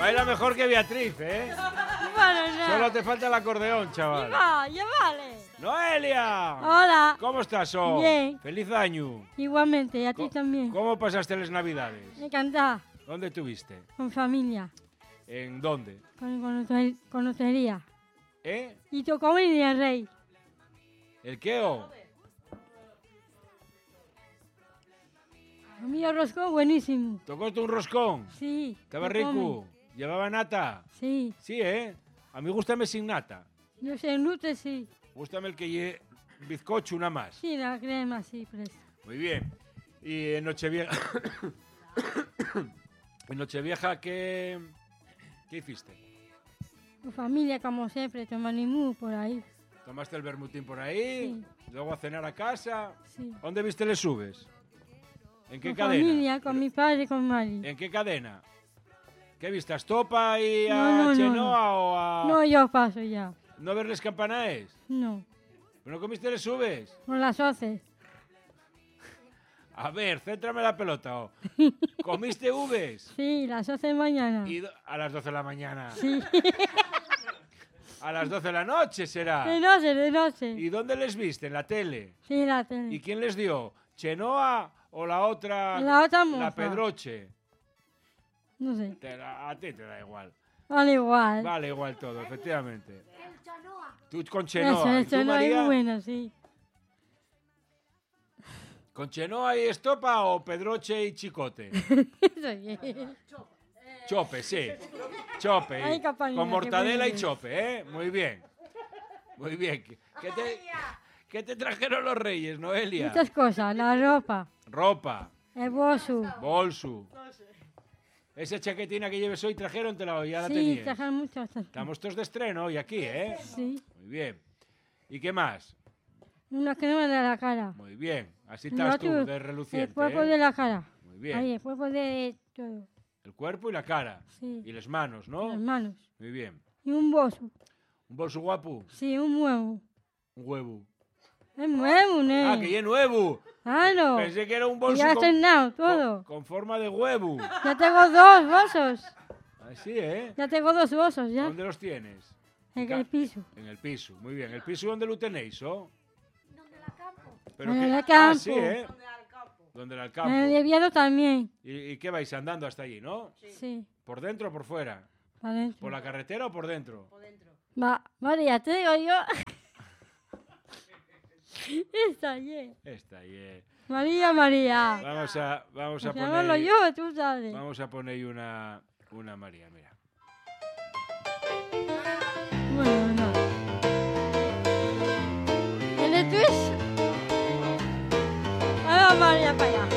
Baila mejor que Beatriz, ¿eh? Bueno, no. Solo te falta el acordeón, chaval. Ya vale. ¡Noelia! Hola. ¿Cómo estás, oh? Bien. ¡Feliz año! Igualmente, y a ti también. ¿Cómo pasaste las Navidades? Encantada. ¿Dónde estuviste? Con familia. ¿En dónde? Con hotería. ¿Eh? Y tocó en el Rey. ¿El qué, oh? A mí el roscón buenísimo. ¿Tocoste un roscón? Sí. ¿Estaba lo rico? comen. ¿Llevaba nata? Sí. Sí, ¿eh? A mí gústame sin nata. Yo sé, nute sí. Gústame el que lleve bizcocho, una más. Sí, la crema, sí, presta. Muy bien. Y en Nochevieja... en Nochevieja, ¿qué hiciste? Tu familia, como siempre, toma limú por ahí. ¿Tomaste el bermutín por ahí? Sí. ¿Luego a cenar a casa? Sí. ¿Dónde viste les subes? ¿En qué Con cadena? familia, con mi padre y con Mari. ¿En qué cadena? ¿Qué viste? ¿A Estopa y a No, Chenoa o a...? No, yo paso ya. ¿No ver les campanaes? No. ¿No comiste les subes? Con las 11. A ver, céntrame la pelota. Oh. ¿Comiste uves? Sí, las 11 de mañana. A las 12 de la mañana. Sí. A las 12 de la noche será. De noche, de noche. ¿Y dónde les viste? ¿En la tele? Sí, la tele. ¿Y quién les dio? ¿Chenoa o la otra? La otra moza. La Pedroche. No sé. A ti te da igual. Vale igual. Vale igual todo, efectivamente. Tú con Eso, Chenoa. ¿Y tú, eso no María? es bueno, sí. ¿Con Chenoa y Estopa o Pedroche y Chicote? Eso bien. Chope, sí. Chope. Ay, Capanina, Con mortadela qué y bueno. chope, ¿eh? Muy bien. Muy bien. ¿Qué te trajeron los reyes, Noelia? Muchas cosas. La ropa, Ropa, el bolso. bolso. Esa chaquetina que lleves hoy trajeron, ya la Sí, tenías. trajeron muchas cosas. Estamos todos de estreno hoy aquí, ¿eh? Sí. Muy bien. ¿Y qué más? Una crema de la cara. Muy bien. Así El estás tú, otro, de reluciente, el cuerpo ¿eh? de la cara. Muy bien. Ahí, el cuerpo de todo. El cuerpo y la cara. Sí. Y las manos, ¿no? Las manos. Muy bien. Y un bolso. ¿Un bolso guapo? Sí, un huevo. Un huevo. Es nuevo, ¿no? ¡Ah, que ya es nuevo! Claro. Pensé que era un Y bolso ya está estrenado todo. con forma de huevo. Ya tengo dos bolsos. Así, ¿eh? Ya tengo dos bolsos, ya. ¿Dónde los tienes? En el piso. En el piso, muy bien. ¿El piso dónde lo tenéis, oh? Pero En el Ah, campo. sí, ¿eh? ¿Dónde era el campo? En el Oviedo también. ¿Y qué vais andando hasta allí, no? Sí. ¿Por dentro o por fuera? Para adentro. ¿Por la carretera o por dentro? María, te digo yo. Está bien. Está bien. María, María. Vamos a Pues llamarlo poner... yo, tú sabes. Vamos a poner una María, mira. Bueno, no. ¿El de Twitch? Ahí va María para allá.